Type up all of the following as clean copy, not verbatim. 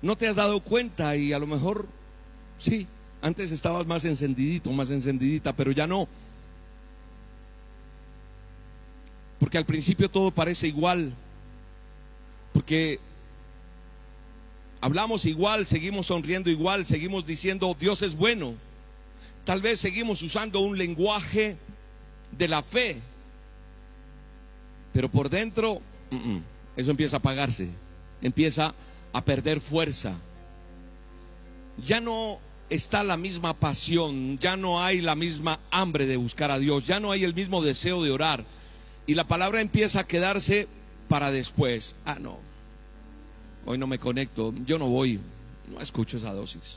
no te has dado cuenta y a lo mejor sí, antes estabas más encendidito, más encendidita, pero ya no. Porque al principio todo parece igual, porque hablamos igual, seguimos sonriendo igual, seguimos diciendo Dios es bueno. Tal vez seguimos usando un lenguaje de la fe, pero por dentro eso empieza a apagarse, empieza a perder fuerza. Ya no está la misma pasión, ya no hay la misma hambre de buscar a Dios, ya no hay el mismo deseo de orar, y la palabra empieza a quedarse para después. Ah, no, hoy no me conecto, yo no voy, no escucho esa dosis.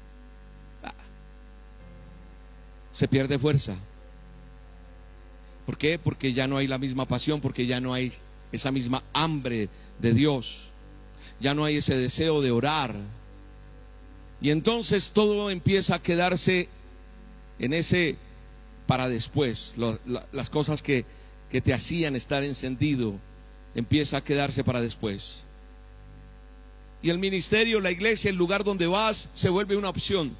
Se pierde fuerza. ¿Por qué? Porque ya no hay la misma pasión, porque ya no hay esa misma hambre de Dios, ya no hay ese deseo de orar. Y entonces todo empieza a quedarse en ese para después. Las cosas que te hacían estar encendido, empieza a quedarse para después. Y el ministerio, la iglesia, el lugar donde vas, se vuelve una opción.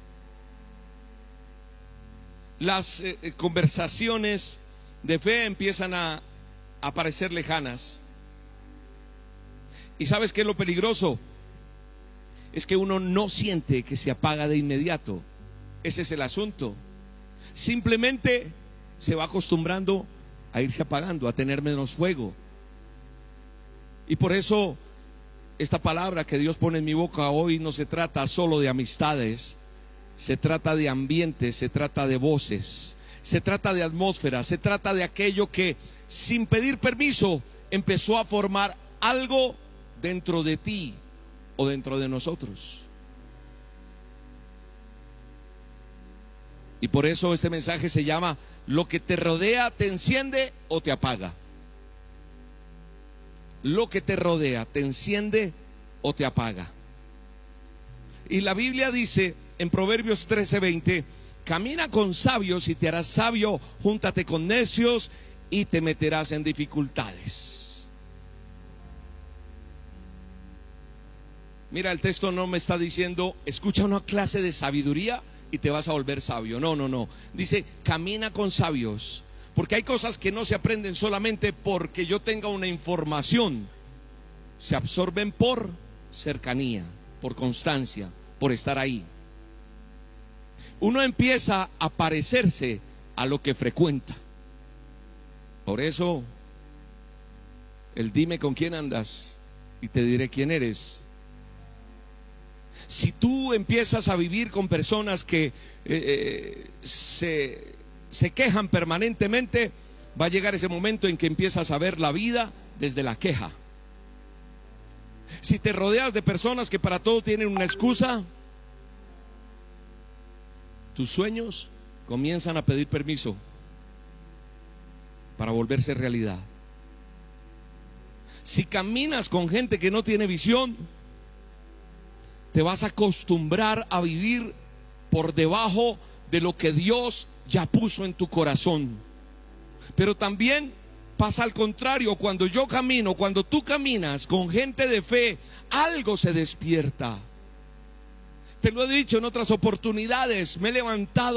Las conversaciones de fe empiezan a parecer lejanas. ¿Y sabes qué es lo peligroso? Es que uno no siente que se apaga de inmediato. Ese es el asunto. Simplemente se va acostumbrando a irse apagando, a tener menos fuego. Y por eso esta palabra que Dios pone en mi boca hoy no se trata solo de amistades, se trata de ambiente, se trata de voces, se trata de atmósfera, se trata de aquello que sin pedir permiso empezó a formar algo dentro de ti o dentro de nosotros. Y por eso este mensaje se llama: lo que te rodea te enciende o te apaga. Lo que te rodea te enciende o te apaga. Y la Biblia dice en Proverbios 13:20: camina con sabios y te harás sabio, júntate con necios y te meterás en dificultades. Mira, el texto no me está diciendo escucha una clase de sabiduría y te vas a volver sabio. No, no, no. Dice camina con sabios, porque hay cosas que no se aprenden solamente porque yo tenga una información. Se absorben por cercanía, por constancia, por estar ahí. Uno empieza a parecerse a lo que frecuenta. Por eso el dime con quién andas y te diré quién eres. Si tú empiezas a vivir con personas que se quejan permanentemente, va a llegar ese momento en que empiezas a ver la vida desde la queja. Si te rodeas de personas que para todo tienen una excusa, tus sueños comienzan a pedir permiso para volverse realidad. Si caminas con gente que no tiene visión, te vas a acostumbrar a vivir por debajo de lo que Dios ya puso en tu corazón. Pero también pasa al contrario: cuando yo camino, cuando tú caminas con gente de fe, algo se despierta. Te lo he dicho en otras oportunidades, me he levantado